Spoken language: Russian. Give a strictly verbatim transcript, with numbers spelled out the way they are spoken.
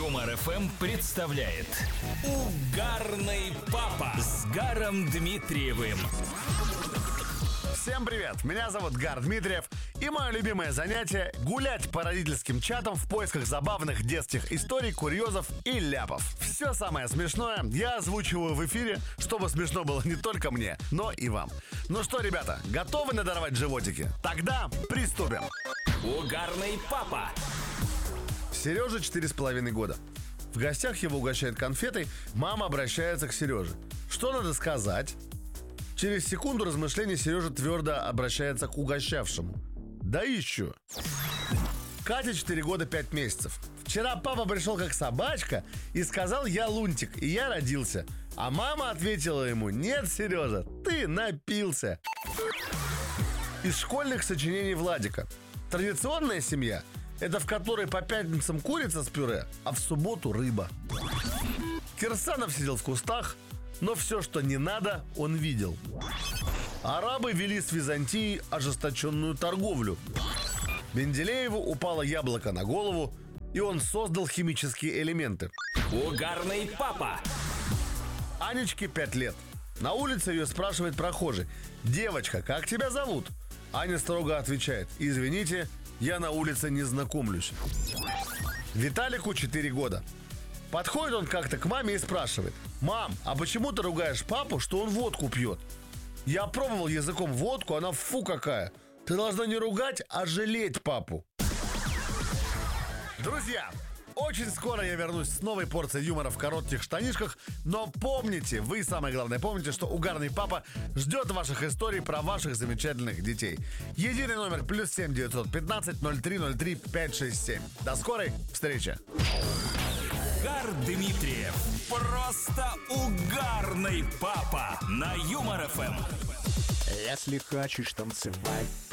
Юмор эф эм представляет Угарный папа с Гаром Дмитриевым. Всем привет, меня зовут Гар Дмитриев. И мое любимое занятие – гулять по родительским чатам в поисках забавных детских историй, курьезов и ляпов. Все самое смешное я озвучиваю в эфире, чтобы смешно было не только мне, но и вам. Ну что, ребята, готовы надорвать животики? Тогда приступим. Угарный папа. Сереже четыре с половиной года. В гостях его угощают конфетой, мама обращается к Сереже. Что надо сказать? Через секунду размышления Сережа твердо обращается к угощавшему. Да еще. Катя четыре года пять месяцев. Вчера папа пришел как собачка и сказал: я лунтик, и я родился. А мама ответила ему: нет, Сережа, ты напился. Из школьных сочинений Владика. Традиционная семья – это в которой по пятницам курица с пюре, а в субботу рыба. Кирсанов сидел в кустах, но все, что не надо, он видел. Арабы вели с Византией ожесточенную торговлю. Менделееву упало яблоко на голову, и он создал химические элементы. Угарный папа. Анечке пять лет. На улице ее спрашивает прохожий: девочка, как тебя зовут? Аня строго отвечает: извините, я на улице не знакомлюсь. Виталику четыре года. Подходит он как-то к маме и спрашивает: мам, а почему ты ругаешь папу, что он водку пьет? Я пробовал языком водку, она фу какая. Ты должна не ругать, а жалеть папу. Друзья, очень скоро я вернусь с новой порцией юмора в коротких штанишках. Но помните, вы самое главное помните, что Угарный папа ждет ваших историй про ваших замечательных детей. Единый номер плюс семь девятьсот пятнадцать ноль три ноль три пять шесть семь. До скорой встречи. Гар Дмитриев. Просто угарный папа на Юмор эф эм. Если хочешь танцевать,